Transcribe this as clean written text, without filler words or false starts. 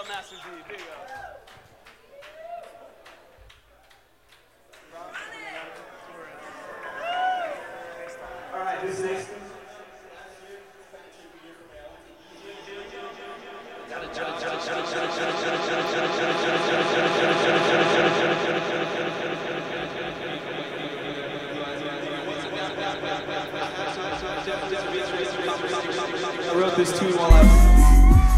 up, Master Z. Big up. All right, this next. I wrote this tune while I was